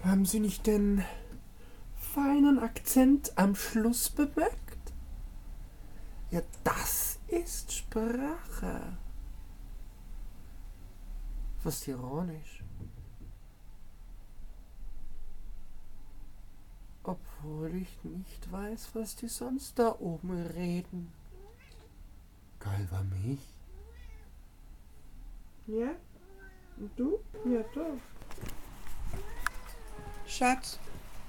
Haben Sie nicht den feinen Akzent am Schluss bemerkt? Ja, das ist Sprache. Fast ironisch. Obwohl ich nicht weiß, was die sonst da oben reden. Galva mich? Ja? Und du? Ja, doch. Schatz.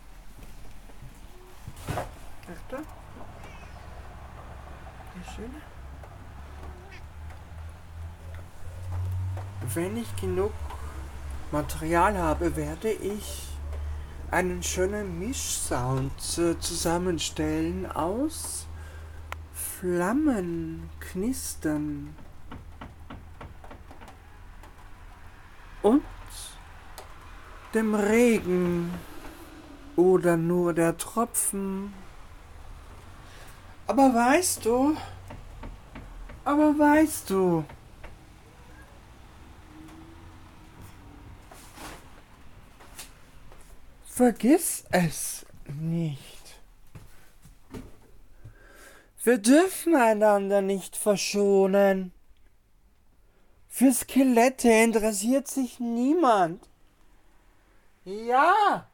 Achtung. Der Schöne. Wenn ich genug Material habe, werde ich einen schönen Mischsound zusammenstellen aus Flammen, Knistern und dem Regen oder nur der Tropfen. Aber weißt du, vergiss es nicht. Wir dürfen einander nicht verschonen. Für Skelette interessiert sich niemand. Ja!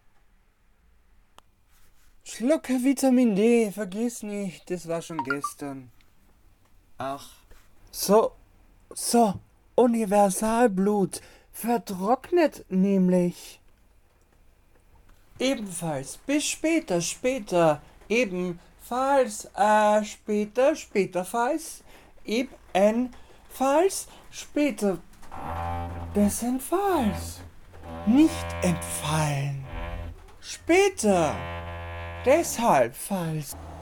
Schlucke Vitamin D, vergiss nicht, das war schon gestern. Ach. So, Universalblut vertrocknet nämlich. Ebenfalls, bis später, ebenfalls, späterfalls, ebenfalls, später, bestenfalls, nicht entfallen, später, deshalb falls.